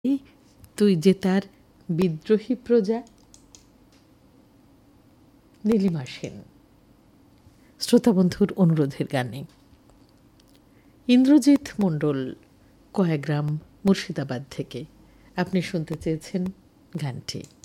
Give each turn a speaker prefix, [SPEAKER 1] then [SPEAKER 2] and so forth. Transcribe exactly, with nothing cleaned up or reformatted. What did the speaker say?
[SPEAKER 1] তুই যে তার বিদ্রোহী প্রজা। নীলিমা সেন। শ্রোতা বন্ধুর অনুরোধের গানে ইন্দ্রজিৎ মণ্ডল, কয়াগ্রাম, মুর্শিদাবাদ থেকে আপনি শুনতে চেয়েছেন গানটি।